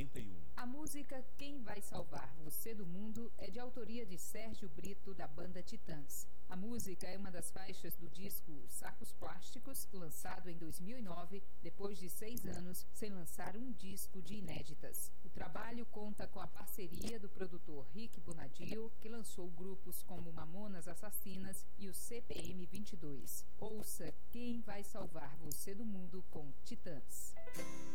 91. A música Quem Vai Salvar Você do Mundo é de autoria de Sérgio Brito, da banda Titãs. A música é uma das faixas do disco Sacos Plásticos, lançado em 2009, depois de 6 anos sem lançar um disco de inéditas. O trabalho conta com a parceria do produtor Rick Bonadio, que lançou grupos como Mamonas Assassinas e o CPM 22. Ouça Quem Vai Salvar Você do Mundo com Titãs.